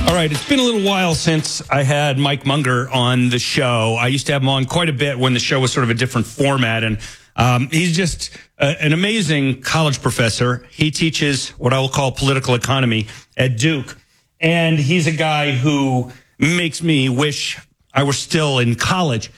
All right, it's been a little while since I had Mike Munger on the show. I used to have him on quite a bit when the show was sort of a different format, and he's just an amazing college professor. He teaches what I will call political economy at Duke, and he's a guy who makes me wish I were still in college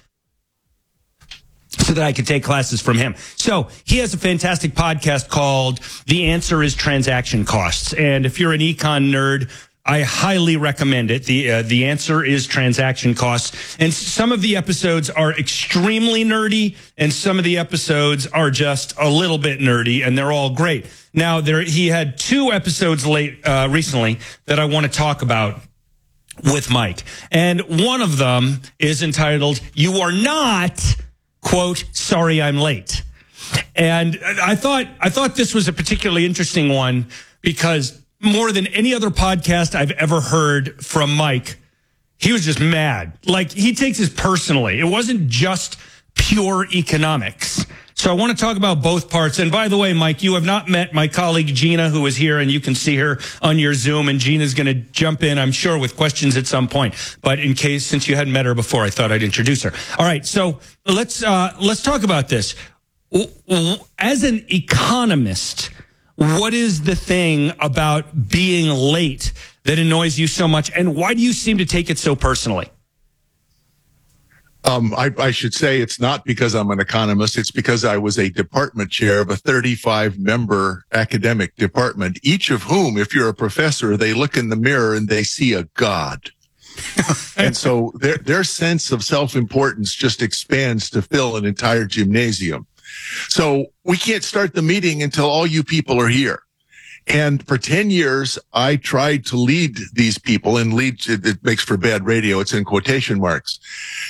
so that I could take classes from him. So he has a fantastic podcast called The Answer is Transaction Costs, and if you're an econ nerd, I highly recommend it. The answer is transaction costs. And some of the episodes are extremely nerdy, and some of the episodes are just a little bit nerdy, and they're all great. Now, he had 2 episodes recently that I want to talk about with Mike. And one of them is entitled, "You Are Not, quote, Sorry I'm Late." And I thought this was a particularly interesting one because more than any other podcast I've ever heard from Mike, he was just mad. Like, he takes this personally. It wasn't just pure economics. So I want to talk about both parts. And by the way, Mike, you have not met my colleague Gina, who is here, and you can see her on your Zoom. And Gina's going to jump in, I'm sure, with questions at some point. But in case, since you hadn't met her before, I thought I'd introduce her. All right, so let's talk about this. As an economist, what is the thing about being late that annoys you so much, and why do you seem to take it so personally? I should say it's not because I'm an economist. It's because I was a department chair of a 35-member academic department, each of whom, if you're a professor, they look in the mirror and they see a God. And so their sense of self-importance just expands to fill an entire gymnasium. So we can't start the meeting until all you people are here. And for 10 years, I tried to lead these people, and lead, it makes for bad radio. It's in quotation marks.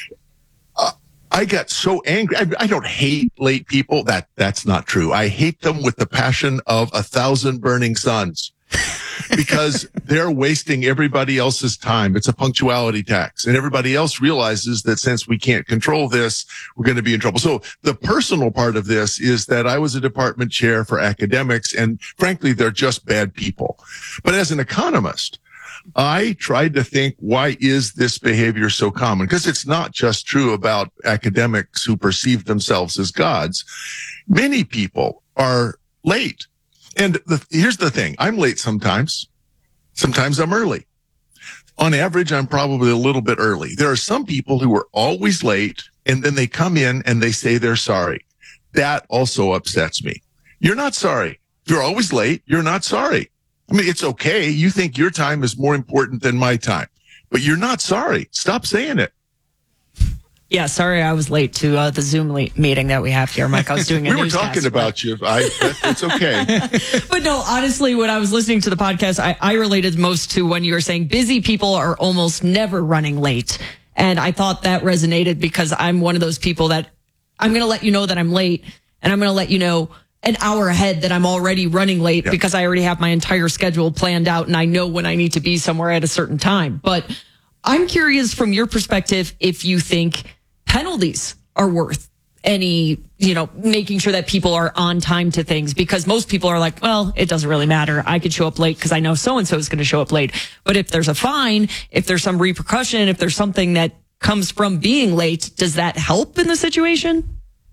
I got so angry. I don't hate late people. That's not true. I hate them with the passion of 1,000 burning suns because they're wasting everybody else's time. It's a punctuality tax, and everybody else realizes that since we can't control this, we're going to be in trouble. So the personal part of this is that I was a department chair for academics, and frankly, they're just bad people. But as an economist, I tried to think, why is this behavior so common? Because it's not just true about academics who perceive themselves as gods. Many people are late. And here's the thing. I'm late sometimes. Sometimes I'm early. On average, I'm probably a little bit early. There are some people who are always late, and then they come in and they say they're sorry. That also upsets me. You're not sorry. If you're always late, you're not sorry. I mean, it's okay. You think your time is more important than my time, but you're not sorry. Stop saying it. Yeah, sorry I was late to the Zoom meeting that we have here, Mike. I was doing a We were talking about you. It's okay. But no, honestly, when I was listening to the podcast, I related most to when you were saying busy people are almost never running late. And I thought that resonated because I'm one of those people that I'm going to let you know that I'm late, and I'm going to let you know an hour ahead that I'm already running late because I already have my entire schedule planned out and I know when I need to be somewhere at a certain time. But I'm curious from your perspective if you think penalties are worth any, making sure that people are on time to things, because most people are like, well, it doesn't really matter. I could show up late because I know so-and-so is going to show up late. But if there's a fine, if there's some repercussion, if there's something that comes from being late, does that help in the situation?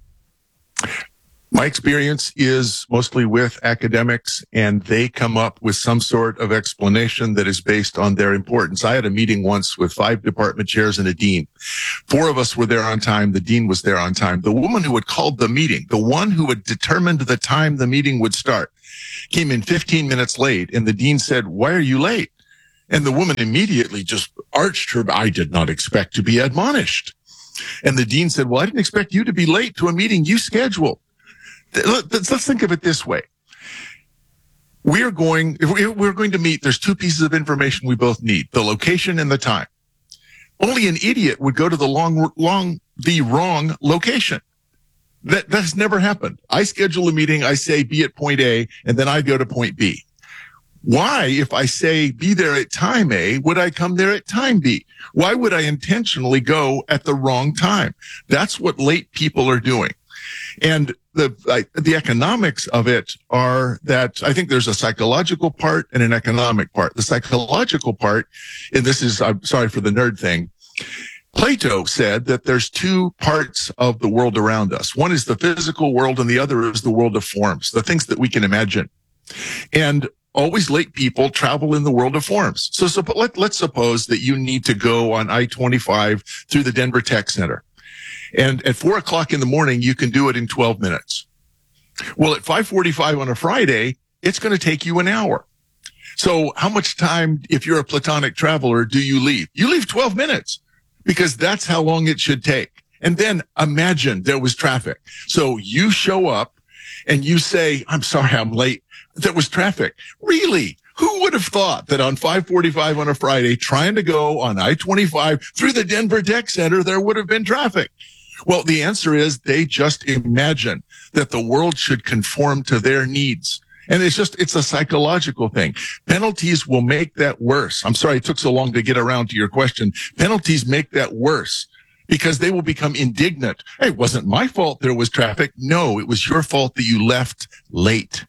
My experience is mostly with academics, and they come up with some sort of explanation that is based on their importance. I had a meeting once with 5 department chairs and a dean. 4 of us were there on time. The dean was there on time. The woman who had called the meeting, the one who had determined the time the meeting would start, came in 15 minutes late, and the dean said, "Why are you late?" And the woman immediately just arched her. "I did not expect to be admonished." And the dean said, "Well, I didn't expect you to be late to a meeting you scheduled." Let's think of it this way. If we're going to meet, there's 2 pieces of information we both need, the location and the time. Only an idiot would go to the wrong location. That's never happened. I schedule a meeting, I say be at point A, and then I go to point B. Why, if I say be there at time A, would I come there at time B? Why would I intentionally go at the wrong time? That's what late people are doing. And the economics of it are that I think there's a psychological part and an economic part. The psychological part, and this is, I'm sorry for the nerd thing, Plato said that there's two parts of the world around us. One is the physical world and the other is the world of forms, the things that we can imagine. And always late people travel in the world of forms. So let's suppose that you need to go on I-25 through the Denver Tech Center. And at 4 o'clock in the morning, you can do it in 12 minutes. Well, at 5:45 on a Friday, it's going to take you an hour. So how much time, if you're a platonic traveler, do you leave? You leave 12 minutes because that's how long it should take. And then imagine there was traffic. So you show up and you say, I'm sorry, I'm late. There was traffic. Really? Who would have thought that on 5:45 on a Friday, trying to go on I-25 through the Denver Tech Center, there would have been traffic? Well, the answer is they just imagine that the world should conform to their needs. And it's a psychological thing. Penalties will make that worse. I'm sorry it took so long to get around to your question. Penalties make that worse because they will become indignant. Hey, it wasn't my fault there was traffic. No, it was your fault that you left late.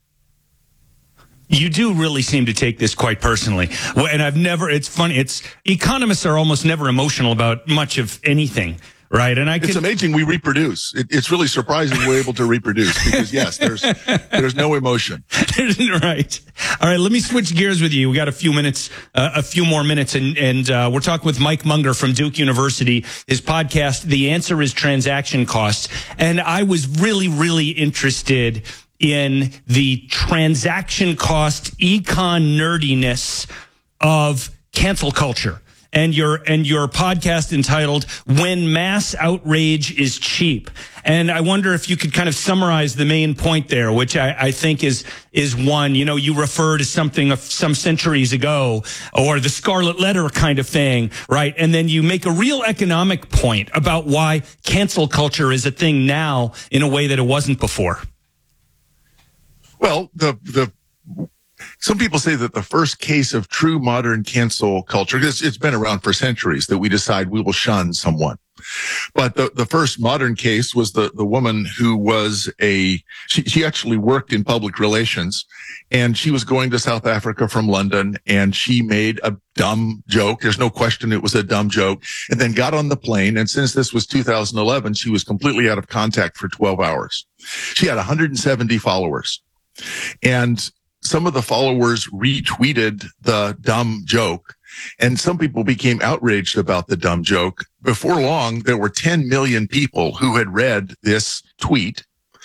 You do really seem to take this quite personally. And it's funny, economists are almost never emotional about much of anything. Right. And it's amazing we reproduce. It's really surprising we're able to reproduce because yes, there's no emotion. Right. All right. Let me switch gears with you. We got a few more minutes and we're talking with Mike Munger from Duke University. His podcast, The Answer is Transaction Costs. And I was really, really interested in the transaction cost econ nerdiness of cancel culture. And your podcast entitled When Mass Outrage is Cheap. And I wonder if you could kind of summarize the main point there, which I think is one, you refer to something of some centuries ago or the Scarlet Letter kind of thing, right? And then you make a real economic point about why cancel culture is a thing now in a way that it wasn't before. Well, some people say that the first case of true modern cancel culture, because it's been around for centuries, that we decide we will shun someone. But the first modern case was the woman who was she actually worked in public relations, and she was going to South Africa from London, and she made a dumb joke. There's no question it was a dumb joke, and then got on the plane. And since this was 2011, she was completely out of contact for 12 hours. She had 170 followers. And some of the followers retweeted the dumb joke, and some people became outraged about the dumb joke. Before long, there were 10 million people who had read this tweet,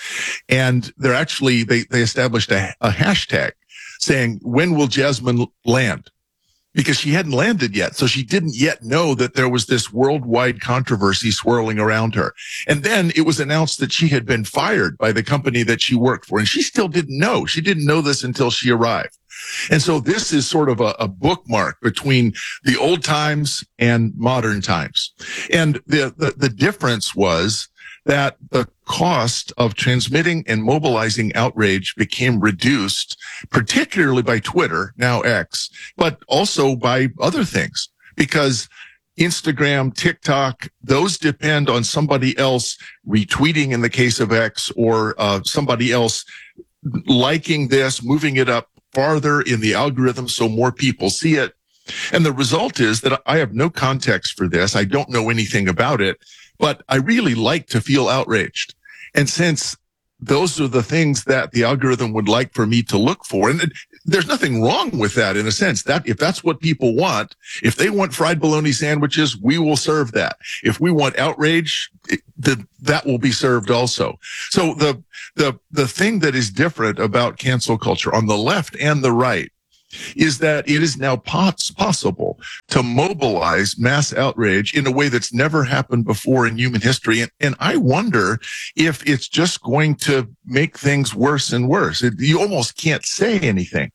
and they established a hashtag saying, "When will Jasmine land?" Because she hadn't landed yet. So she didn't yet know that there was this worldwide controversy swirling around her. And then it was announced that she had been fired by the company that she worked for. And she still didn't know. She didn't know this until she arrived. And so this is sort of a bookmark between the old times and modern times. And the difference was that the cost of transmitting and mobilizing outrage became reduced, particularly by Twitter, now X, but also by other things, because Instagram, TikTok, those depend on somebody else retweeting in the case of X, or somebody else liking this, moving it up farther in the algorithm so more people see it. And the result is that I have no context for this. I don't know anything about it, but I really like to feel outraged. And since those are the things that the algorithm would like for me to look for, and there's nothing wrong with that in a sense, that if that's what people want, if they want fried bologna sandwiches, we will serve that. If we want outrage, that will be served also. So the thing that is different about cancel culture on the left and the right is that it is now possible to mobilize mass outrage in a way that's never happened before in human history. And I wonder if it's just going to make things worse and worse. You almost can't say anything.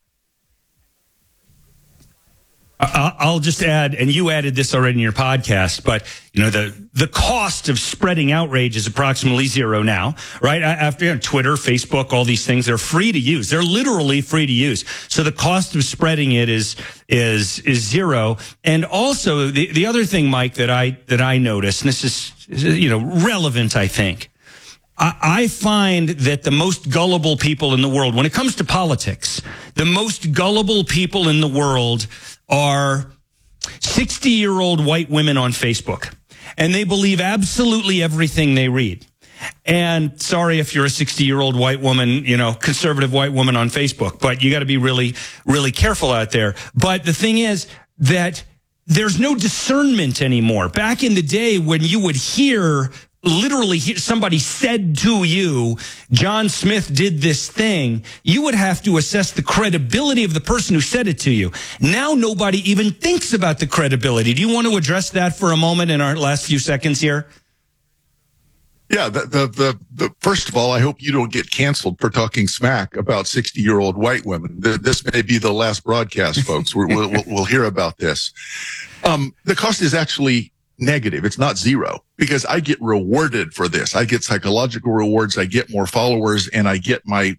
I'll just add, and you added this already in your podcast, but the cost of spreading outrage is approximately zero now, right? After Twitter, Facebook, all these things, they're free to use. They're literally free to use. So the cost of spreading it is zero. And also the other thing, Mike, that I noticed, and this is relevant, I think. I find that the most gullible people in the world, when it comes to politics, the most gullible people in the world are 60-year-old white women on Facebook. And they believe absolutely everything they read. And sorry if you're a 60-year-old white woman, conservative white woman on Facebook, but you got to be really, really careful out there. But the thing is that there's no discernment anymore. Back in the day when you would literally somebody said to you, John Smith did this thing, you would have to assess the credibility of the person who said it to you. Now nobody even thinks about the credibility. Do you want to address that for a moment in our last few seconds here? Yeah, the first of all, I hope you don't get canceled for talking smack about 60-year-old white women. This may be the last broadcast, folks. We'll hear about this. The cost is actually negative. It's not zero, because I get rewarded for this. I get psychological rewards. I get more followers, and I get my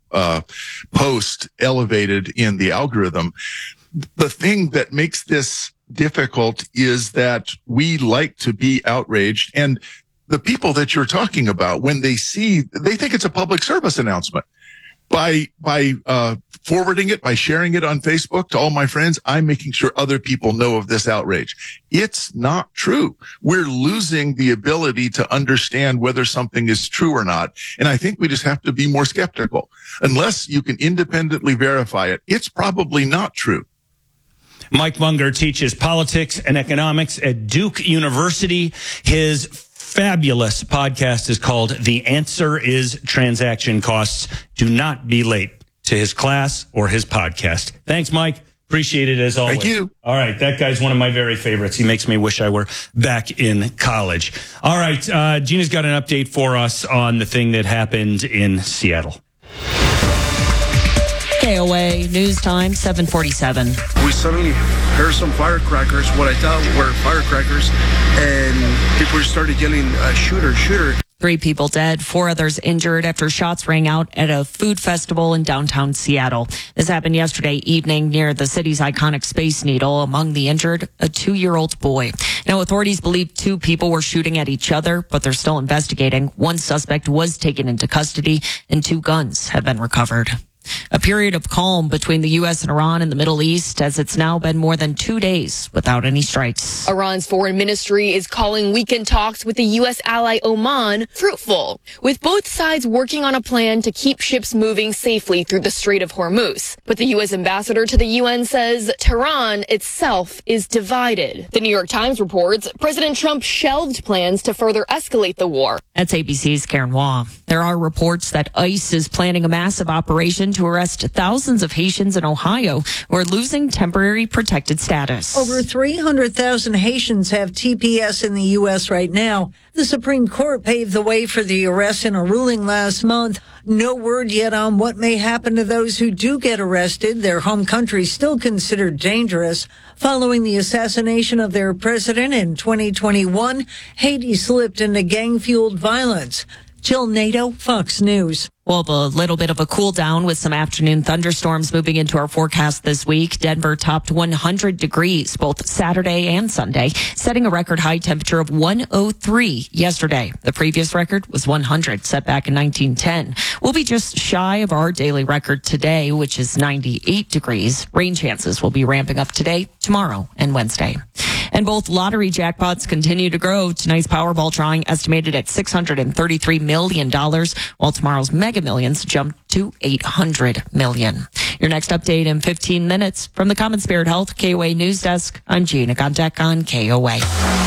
post elevated in the algorithm. The thing that makes this difficult is that we like to be outraged, and the people that you're talking about, when they think it's a public service announcement. By forwarding it, by sharing it on Facebook to all my friends, I'm making sure other people know of this outrage. It's not true. We're losing the ability to understand whether something is true or not. And I think we just have to be more skeptical. Unless you can independently verify it, it's probably not true. Mike Munger teaches politics and economics at Duke University. His fabulous podcast is called The Answer is Transaction Costs. Do not be late to his class or his podcast. Thanks, Mike. Appreciate it as always. Thank you. All right. That guy's one of my very favorites. He makes me wish I were back in college. All right. Gina's got an update for us on the thing that happened in Seattle. KOA News Time, 7:47. We suddenly heard some firecrackers, what I thought were firecrackers, and people started yelling, shooter, shooter. 3 people dead, 4 others injured after shots rang out at a food festival in downtown Seattle. This happened yesterday evening near the city's iconic Space Needle. Among the injured, a 2-year-old boy. Now, authorities believe 2 people were shooting at each other, but they're still investigating. 1 suspect was taken into custody, and 2 guns have been recovered. A period of calm between the U.S. and Iran in the Middle East, as it's now been more than 2 days without any strikes. Iran's foreign ministry is calling weekend talks with the U.S. ally Oman fruitful, with both sides working on a plan to keep ships moving safely through the Strait of Hormuz. But the U.S. ambassador to the UN says Tehran itself is divided. The New York Times reports President Trump shelved plans to further escalate the war. That's ABC's Karen Waugh. There are reports that ICE is planning a massive operation to arrest thousands of Haitians in Ohio who are losing temporary protected status. Over 300,000 Haitians have TPS in the U.S. right now. The Supreme Court paved the way for the arrest in a ruling last month. No word yet on what may happen to those who do get arrested. Their home country still considered dangerous. Following the assassination of their president in 2021, Haiti slipped into gang-fueled violence. Jill Nato, Fox News. Well, a little bit of a cool down with some afternoon thunderstorms moving into our forecast this week. Denver topped 100 degrees both Saturday and Sunday, setting a record high temperature of 103 yesterday. The previous record was 100, set back in 1910. We'll be just shy of our daily record today, which is 98 degrees. Rain chances will be ramping up today, tomorrow, and Wednesday. And both lottery jackpots continue to grow. Tonight's Powerball drawing estimated at $633 million, while tomorrow's Mega Millions jumped to $800 million. Your next update in 15 minutes from the Common Spirit Health KOA News Desk. I'm Gina Gondek on KOA.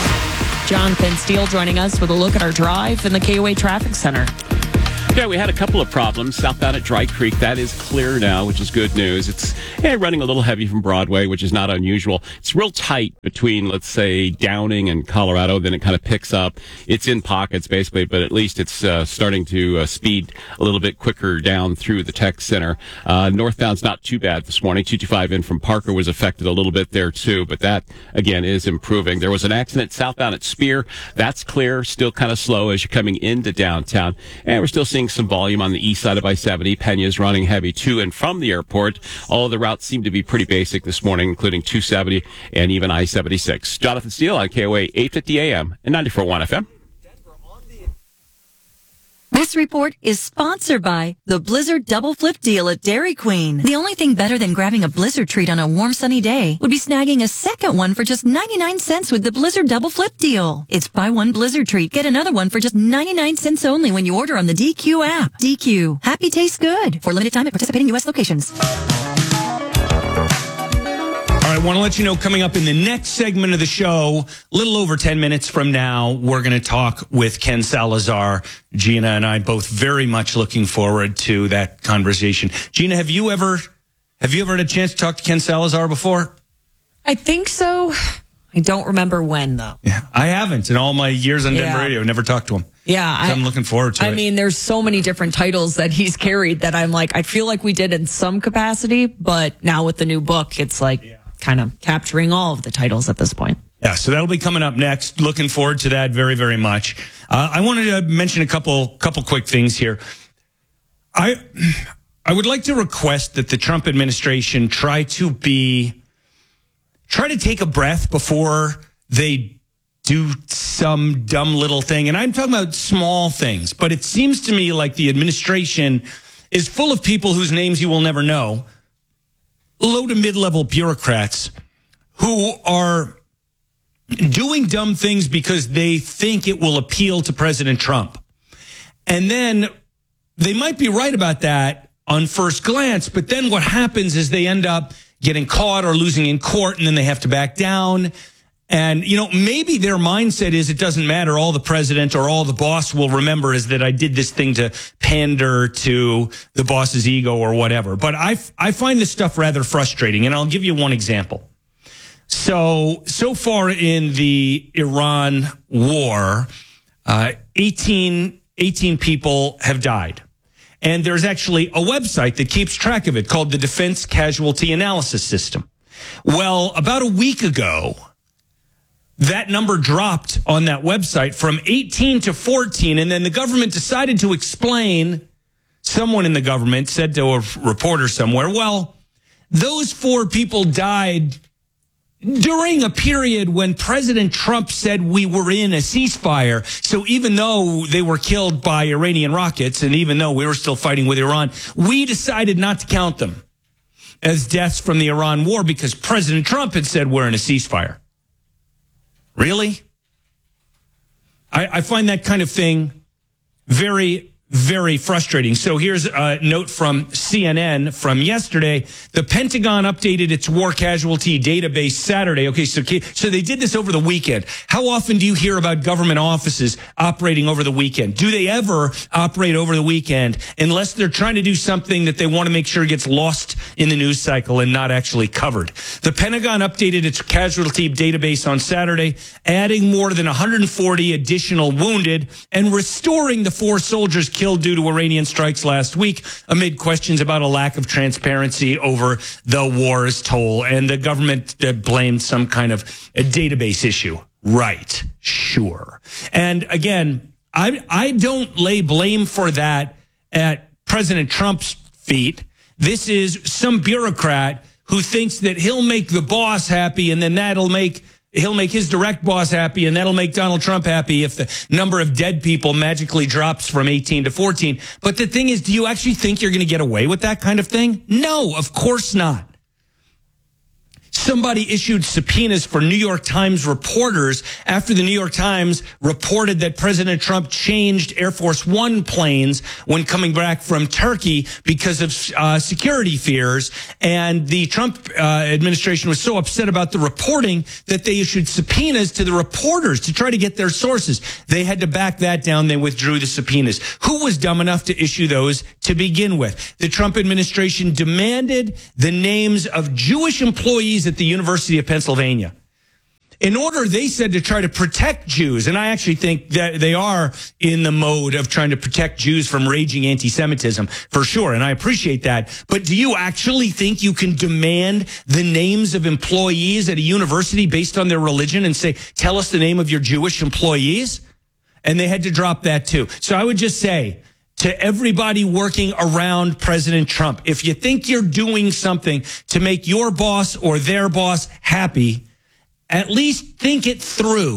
Jonathan Steele joining us with a look at our drive in the KOA Traffic Center. Yeah, we had a couple of problems southbound at Dry Creek. That is clear now, which is good news. It's running a little heavy from Broadway, which is not unusual. It's real tight between, let's say, Downing and Colorado. Then it kind of picks up. It's in pockets, basically, but at least it's starting to speed a little bit quicker down through the tech center. Northbound's not too bad this morning. 225 in from Parker was affected a little bit there, too, but that, again, is improving. There was an accident southbound at Spear. That's clear, still kind of slow as you're coming into downtown. And we're still seeing some volume on the east side of I-70. Pena's running heavy to and from the airport. All of the routes seem to be pretty basic this morning, including 270 and even I-76. Jonathan Steele on KOA 850 AM and 94.1 FM. This report is sponsored by the Blizzard Double Flip Deal at Dairy Queen. The only thing better than grabbing a Blizzard treat on a warm, sunny day would be snagging a second one for just 99 cents with the Blizzard Double Flip Deal. It's buy one Blizzard treat, get another one for just 99 cents only when you order on the DQ app. DQ. Happy tastes good. For limited time at participating U.S. locations. I want to let you know, coming up in the next segment of the show, a little over 10 minutes from now, we're going to talk with Ken Salazar. Gina and I both very much looking forward to that conversation. Gina, have you ever had a chance to talk to Ken Salazar before? I think so. I don't remember when, though. Yeah, I haven't. In all my years on Denver Radio, never talked to him. Yeah. So I'm looking forward to it. I mean, there's so many different titles that he's carried that I'm like, I feel like we did in some capacity, but now with the new book, it's like kind of capturing all of the titles at this point. Yeah, so that'll be coming up next. Looking forward to that very, very much. I wanted to mention a couple quick things here. I would like to request that the Trump administration try to take a breath before they do some dumb little thing. And I'm talking about small things, but it seems to me like the administration is full of people whose names you will never know. Low to mid-level bureaucrats who are doing dumb things because they think it will appeal to President Trump. And then they might be right about that on first glance, but then what happens is they end up getting caught or losing in court, and then they have to back down. And, maybe their mindset is it doesn't matter. All the president or all the boss will remember is that I did this thing to pander to the boss's ego or whatever. But I find this stuff rather frustrating, and I'll give you one example. So far in the Iran war, 18 people have died. And there's actually a website that keeps track of it called the Defense Casualty Analysis System. Well, about a week ago, that number dropped on that website from 18 to 14. And then the government decided to explain. Someone in the government said to a reporter somewhere, well, those 4 people died during a period when President Trump said we were in a ceasefire. So even though they were killed by Iranian rockets, and even though we were still fighting with Iran, we decided not to count them as deaths from the Iran war because President Trump had said we're in a ceasefire. Really? I find that kind of thing very, very frustrating. So here's a note from CNN from yesterday. The Pentagon updated its war casualty database Saturday. Okay, so they did this over the weekend. How often do you hear about government offices operating over the weekend? Do they ever operate over the weekend unless they're trying to do something that they want to make sure gets lost in the news cycle and not actually covered? The Pentagon updated its casualty database on Saturday, adding more than 140 additional wounded and restoring the 4 soldiers killed due to Iranian strikes last week amid questions about a lack of transparency over the war's toll. And the government blamed some kind of a database issue. Right. Sure. And again, I don't lay blame for that at President Trump's feet. This is some bureaucrat who thinks that he'll make the boss happy, and then he'll make his direct boss happy, and that'll make Donald Trump happy if the number of dead people magically drops from 18 to 14. But the thing is, do you actually think you're going to get away with that kind of thing? No, of course not. Somebody issued subpoenas for New York Times reporters after the New York Times reported that President Trump changed Air Force One planes when coming back from Turkey because of security fears. And the Trump administration was so upset about the reporting that they issued subpoenas to the reporters to try to get their sources. They had to back that down. They withdrew the subpoenas. Who was dumb enough to issue those to begin with? The Trump administration demanded the names of Jewish employees at the University of Pennsylvania. In order, they said, to try to protect Jews. And I actually think that they are in the mode of trying to protect Jews from raging anti-Semitism, for sure. And I appreciate that. But do you actually think you can demand the names of employees at a university based on their religion and say, tell us the name of your Jewish employees? And they had to drop that too. So I would just say to everybody working around President Trump, if you think you're doing something to make your boss or their boss happy, at least think it through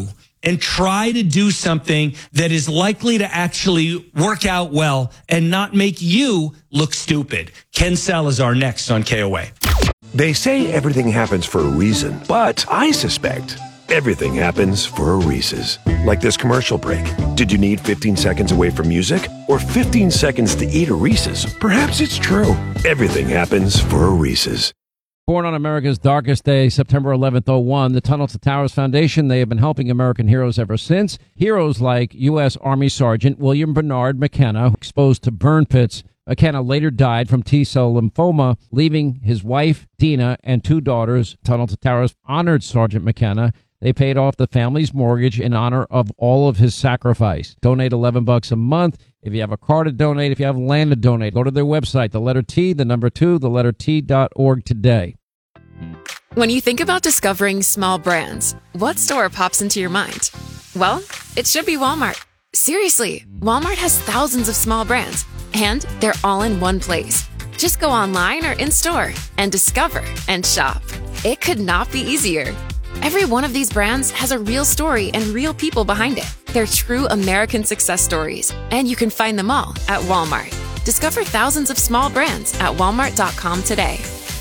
and try to do something that is likely to actually work out well and not make you look stupid. Ken Salazar next on KOA. They say everything happens for a reason, but I suspect everything happens for a Reese's. Like this commercial break. Did you need 15 seconds away from music or 15 seconds to eat a Reese's? Perhaps it's true. Everything happens for a Reese's. Born on America's darkest day, September 11th, 01, the Tunnel to Towers Foundation, they have been helping American heroes ever since. Heroes like U.S. Army Sergeant William Bernard McKenna, exposed to burn pits. McKenna later died from T-cell lymphoma, leaving his wife, Dina, and 2 daughters. Tunnel to Towers honored Sergeant McKenna. They paid off the family's mortgage in honor of all of his sacrifice. Donate $11 a month. If you have a car to donate, if you have land to donate, go to their website, the letter T, the number 2, the letter T.org today. When you think about discovering small brands, what store pops into your mind? Well, it should be Walmart. Seriously, Walmart has thousands of small brands, and they're all in one place. Just go online or in-store and discover and shop. It could not be easier. Every one of these brands has a real story and real people behind it. They're true American success stories, and you can find them all at Walmart. Discover thousands of small brands at walmart.com today.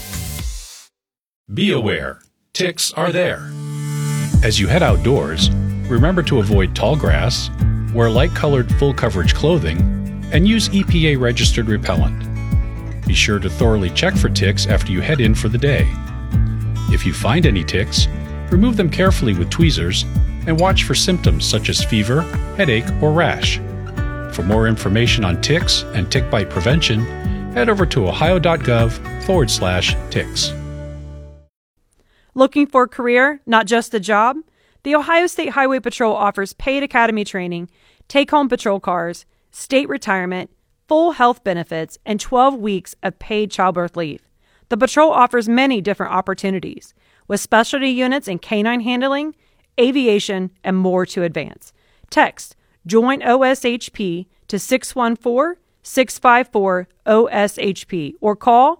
Be aware, ticks are there. As you head outdoors, remember to avoid tall grass, wear light-colored full-coverage clothing, and use EPA-registered repellent. Be sure to thoroughly check for ticks after you head in for the day. If you find any ticks, remove them carefully with tweezers and watch for symptoms such as fever, headache, or rash. For more information on ticks and tick bite prevention, head over to ohio.gov/ticks. Looking for a career, not just a job? The Ohio State Highway Patrol offers paid academy training, take-home patrol cars, state retirement, full health benefits, and 12 weeks of paid childbirth leave. The patrol offers many different opportunities, with specialty units in canine handling, aviation, and more to advance. Text JOIN OSHP to 614-654-OSHP or call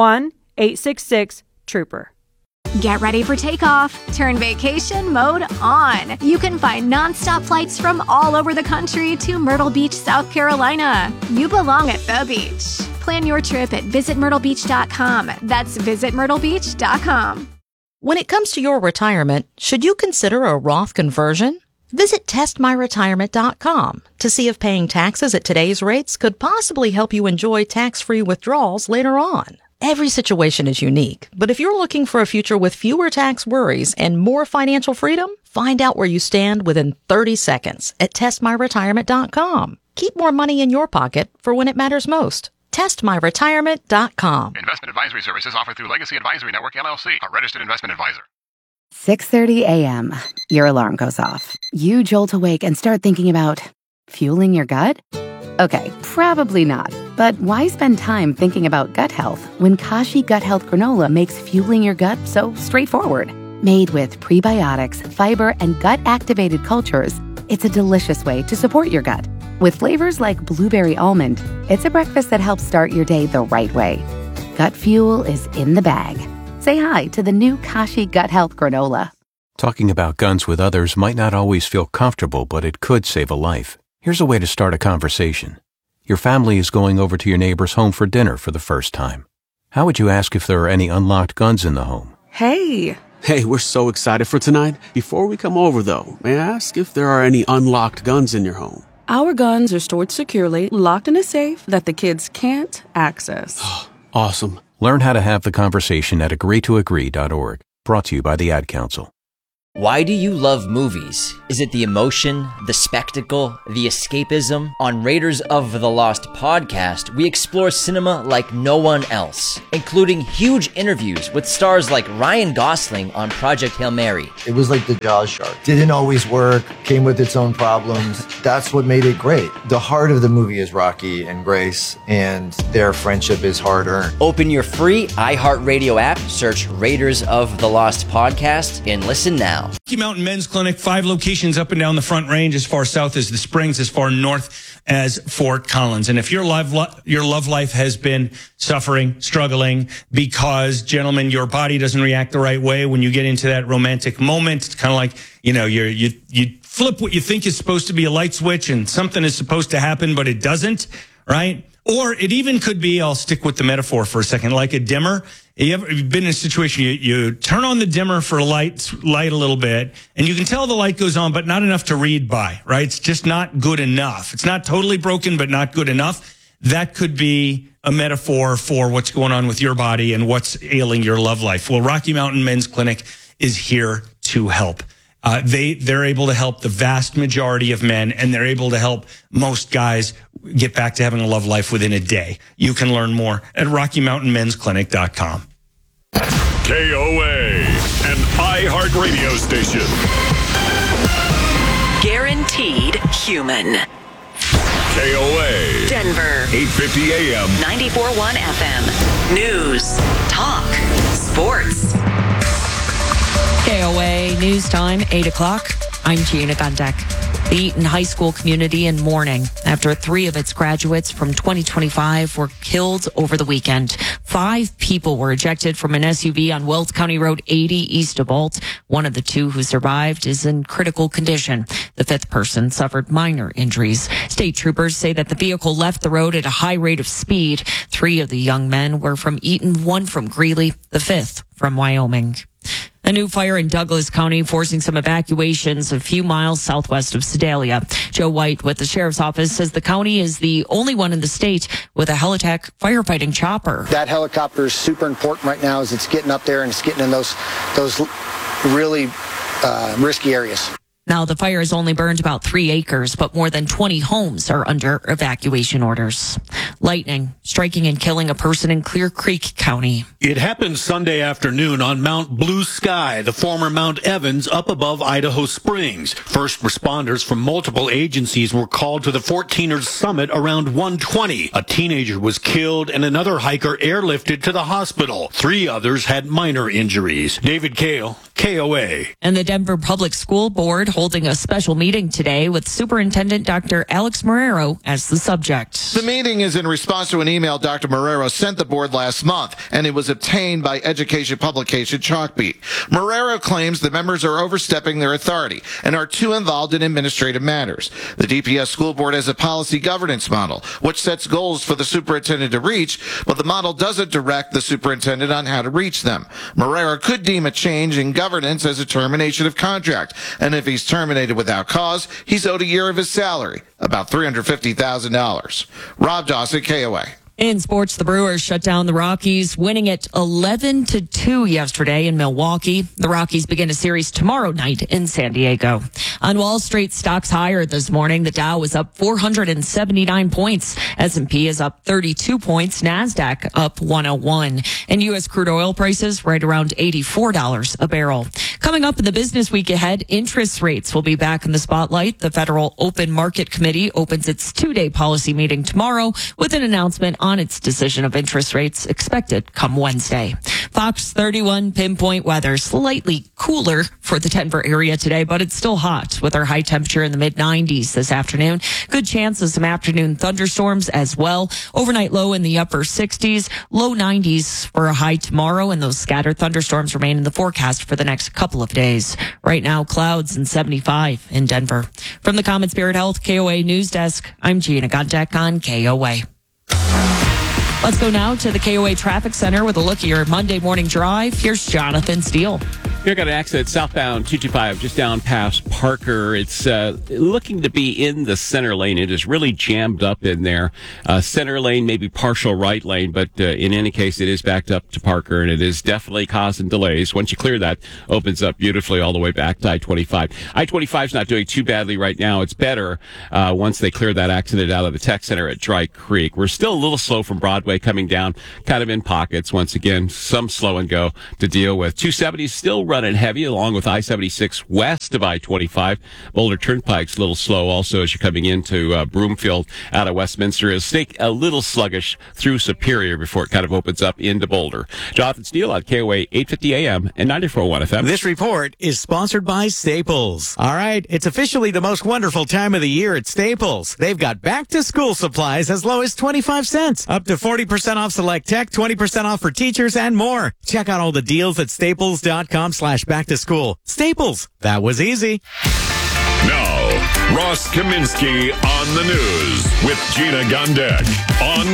1-866-TROOPER. Get ready for takeoff. Turn vacation mode on. You can find nonstop flights from all over the country to Myrtle Beach, South Carolina. You belong at the beach. Plan your trip at visitmyrtlebeach.com. That's visitmyrtlebeach.com. When it comes to your retirement, should you consider a Roth conversion? Visit testmyretirement.com to see if paying taxes at today's rates could possibly help you enjoy tax-free withdrawals later on. Every situation is unique, but if you're looking for a future with fewer tax worries and more financial freedom, find out where you stand within 30 seconds at testmyretirement.com. Keep more money in your pocket for when it matters most. testmyretirement.com. Investment advisory services offered through Legacy Advisory Network, LLC, a registered investment advisor. 6:30 a.m. Your alarm goes off. You jolt awake and start thinking about fueling your gut? Okay, probably not. But why spend time thinking about gut health when Kashi Gut Health Granola makes fueling your gut so straightforward? Made with prebiotics, fiber, and gut-activated cultures, it's a delicious way to support your gut. With flavors like blueberry almond, it's a breakfast that helps start your day the right way. Gut fuel is in the bag. Say hi to the new Kashi Gut Health Granola. Talking about guns with others might not always feel comfortable, but it could save a life. Here's a way to start a conversation. Your family is going over to your neighbor's home for dinner for the first time. How would you ask if there are any unlocked guns in the home? Hey, we're so excited for tonight. Before we come over, though, may I ask if there are any unlocked guns in your home? Our guns are stored securely, locked in a safe that the kids can't access. Awesome. Learn how to have the conversation at agreetoagree.org. Brought to you by the Ad Council. Why do you love movies? Is it the emotion, the spectacle, the escapism? On Raiders of the Lost podcast, we explore cinema like no one else, including huge interviews with stars like Ryan Gosling on Project Hail Mary. It was like the Jaws shark. Didn't always work, came with its own problems. That's what made it great. The heart of the movie is Rocky and Grace, and their friendship is hard-earned. Open your free iHeartRadio app, search Raiders of the Lost podcast, and listen now. now. Rocky Mountain Men's Clinic, 5 locations up and down the Front Range, as far south as the Springs, as far north as Fort Collins. And if your love life has been suffering, struggling, because, gentlemen, your body doesn't react the right way when you get into that romantic moment, it's kind of like, you flip what you think is supposed to be a light switch and something is supposed to happen, but it doesn't, right? Or it even could be, I'll stick with the metaphor for a second, like a dimmer. You've been in a situation, you turn on the dimmer for light a little bit, and you can tell the light goes on, but not enough to read by, right? It's just not good enough. It's not totally broken, but not good enough. That could be a metaphor for what's going on with your body and what's ailing your love life. Well, Rocky Mountain Men's Clinic is here to help. They're able to help the vast majority of men, and they're able to help most guys get back to having a love life within a day. You can learn more at RockyMountainMen'sClinic.com. KOA, an iHeartRadio station. Guaranteed human. KOA. Denver. 850 AM. 94.1 FM. News. Talk. Sports. KOA News Time, 8 o'clock. I'm Gina Gondek. The Eaton High School community in mourning after 3 of its graduates from 2025 were killed over the weekend. 5 people were ejected from an SUV on Wells County Road 80 east of Ault. One of the 2 who survived is in critical condition. The 5th person suffered minor injuries. State troopers say that the vehicle left the road at a high rate of speed. 3 of the young men were from Eaton, 1 from Greeley, the 5th from Wyoming. A new fire in Douglas County forcing some evacuations a few miles southwest of Sedalia. Joe White with the sheriff's office says the county is the only one in the state with a Helitech firefighting chopper. That helicopter is super important right now as it's getting up there and it's getting in those really risky areas. Now, the fire has only burned about 3 acres, but more than 20 homes are under evacuation orders. Lightning striking and killing a person in Clear Creek County. It happened Sunday afternoon on Mount Blue Sky, the former Mount Evans, up above Idaho Springs. First responders from multiple agencies were called to the 14ers summit around 1:20. A teenager was killed and another hiker airlifted to the hospital. 3 others had minor injuries. David Kale, KOA. And the Denver Public School Board holding a special meeting today with Superintendent Dr. Alex Marrero as the subject. The meeting is in response to an email Dr. Marrero sent the board last month, and it was obtained by education publication Chalkbeat. Marrero claims the members are overstepping their authority and are too involved in administrative matters. The DPS school board has a policy governance model, which sets goals for the superintendent to reach, but the model doesn't direct the superintendent on how to reach them. Marrero could deem a change in governance as a termination of contract, and if he's terminated without cause, he's owed a year of his salary, about $350,000. Rob Dawson, KOA. In sports, the Brewers shut down the Rockies, winning it 11-2 yesterday in Milwaukee. The Rockies begin a series tomorrow night in San Diego. On Wall Street, stocks higher this morning. The Dow was up 479 points. S&P is up 32 points. NASDAQ up 101. And U.S. crude oil prices right around $84 a barrel. Coming up in the business week ahead, interest rates will be back in the spotlight. The Federal Open Market Committee opens its 2-day policy meeting tomorrow with an announcement on its decision of interest rates expected come Wednesday. Fox 31 pinpoint weather, slightly cooler for the Denver area today, but it's still hot with our high temperature in the mid-90s this afternoon. Good chance of some afternoon thunderstorms as well. Overnight low in the upper 60s, low 90s for a high tomorrow, and those scattered thunderstorms remain in the forecast for the next couple of days. Right now, clouds and 75 in Denver. From the Common Spirit Health KOA News Desk, I'm Gina Gondek on KOA. Let's go now to the KOA Traffic Center with a look at your Monday morning drive. Here's Jonathan Steele. Here, got an accident southbound 225 just down past Parker. It's looking to be in the center lane. It is really jammed up in there. Center lane, maybe partial right lane, but in any case, it is backed up to Parker, and it is definitely causing delays. Once you clear that, opens up beautifully all the way back to I-25. I-25 is not doing too badly right now. It's better once they clear that accident out of the tech center at Dry Creek. We're still a little slow from Broadway coming down, kind of in pockets. Once again, some slow and go to deal with. 270 is still running heavy along with I-76 west of I-25. Boulder Turnpike's a little slow also as you're coming into Broomfield out of Westminster. It'll stay a little sluggish through Superior before it kind of opens up into Boulder. Jonathan Steele on KOA 850 AM and 94.1 FM. This report is sponsored by Staples. All right, it's officially the most wonderful time of the year at Staples. They've got back-to-school supplies as low as 25 cents, up to 40% off select tech, 20% off for teachers, and more. Check out all the deals at staples.com/back-to-school. Staples, that was easy. Now, Ross Kaminsky on the news with Gina Gondek on